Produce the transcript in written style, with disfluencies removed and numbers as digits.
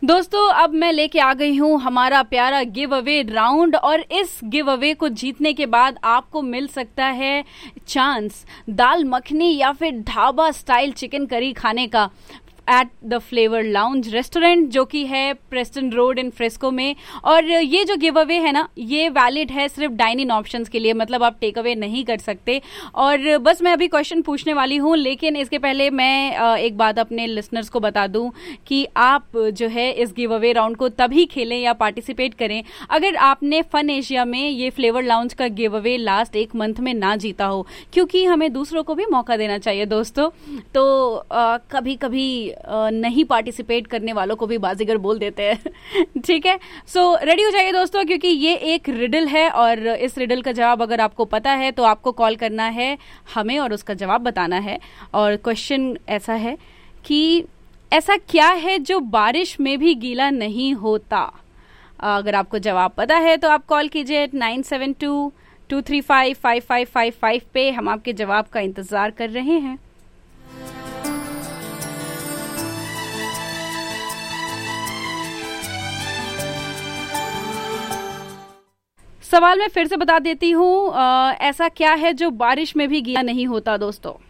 दोस्तों अब मैं लेके आ गई हूँ हमारा प्यारा गिव अवे राउंड, और इस गिव अवे को जीतने के बाद आपको मिल सकता है चांस दाल मखनी या फिर ढाबा स्टाइल चिकन करी खाने का at the flavour lounge restaurant, जो कि है प्रेस्टन रोड इन फ्रेस्को में। और ये जो गिव अवे है ना, ये वैलिड है सिर्फ डाइन इन ऑप्शंस के लिए, मतलब आप टेक अवे नहीं कर सकते। और बस मैं अभी क्वेश्चन पूछने वाली हूँ, लेकिन इसके पहले मैं एक बात अपने लिसनर्स को बता दूं कि आप जो है इस गिव अवे राउंड को तभी खेलें या पार्टिसिपेट करें अगर आपने फन एशिया में ये फ्लेवर लाउंज का गिव अवे लास्ट एक मंथ में ना जीता हो, क्योंकि हमें दूसरों को भी मौका देना चाहिए दोस्तों। तो कभी कभी नहीं पार्टिसिपेट करने वालों को भी बाजीगर बोल देते हैं। ठीक है, सो रेडी हो जाइए दोस्तों, क्योंकि ये एक रिडल है और इस रिडल का जवाब अगर आपको पता है तो आपको कॉल करना है हमें और उसका जवाब बताना है। और क्वेश्चन ऐसा है कि ऐसा क्या है जो बारिश में भी गीला नहीं होता। अगर आपको जवाब पता है तो आप कॉल कीजिए 9722355555 पे। हम आपके जवाब का इंतजार कर रहे हैं। सवाल मैं फिर से बता देती हूँ, ऐसा क्या है जो बारिश में भी गीला नहीं होता दोस्तों।